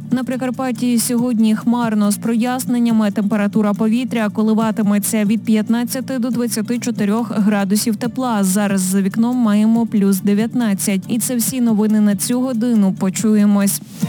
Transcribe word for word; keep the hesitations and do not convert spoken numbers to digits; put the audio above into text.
На Прикарпатті сьогодні хмарно з проясненнями. Температура повітря коливатиметься від п'ятнадцяти до двадцяти чотирьох градусів тепла. Зараз за вікном маємо плюс дев'ятнадцять. І це всі новини на цю годину. Почуємось.